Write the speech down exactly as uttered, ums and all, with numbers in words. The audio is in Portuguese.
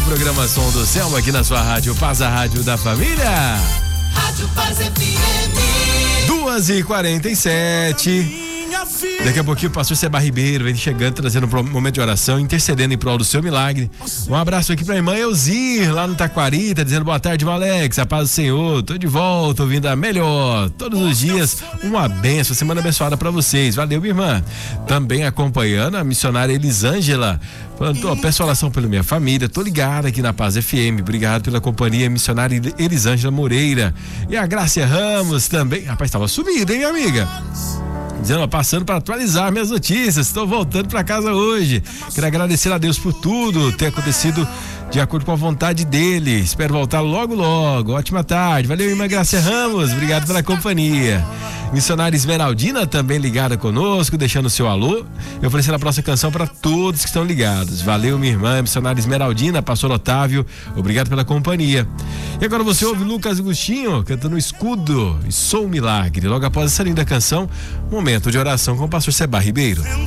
programação do Selma aqui na sua rádio Paz, a rádio da família. Rádio Paz F M. duas e quarenta e sete. Daqui a pouquinho o pastor Seba Ribeiro vem chegando, trazendo um momento de oração, intercedendo em prol do seu milagre. Um abraço aqui pra irmã Elzir, lá no Taquari, tá dizendo boa tarde, Alex, a paz do Senhor, tô de volta, ouvindo a melhor, todos os dias, uma benção, semana abençoada pra vocês, valeu, minha irmã. Também acompanhando a missionária Elisângela, falando, tô, peço oração pela minha família, tô ligada aqui na Paz F M, obrigado pela companhia, missionária Elisângela Moreira. E a Grácia Ramos também, rapaz, tava sumido, hein, minha amiga? Dizendo, passando para atualizar minhas notícias, estou voltando para casa hoje. Quero agradecer a Deus por tudo ter acontecido de acordo com a vontade dele. Espero voltar logo logo. Ótima tarde. Valeu, irmã Grácia Ramos, obrigado pela companhia. Missionária Esmeraldina também ligada conosco, deixando o seu alô. Eu oferecendo a próxima canção para todos que estão ligados. Valeu, minha irmã, missionária Esmeraldina, pastor Otávio, obrigado pela companhia. E agora você ouve Lucas Agostinho cantando Escudo e Sou um Milagre. Logo após essa linda canção, momento de oração com o pastor Seba Ribeiro.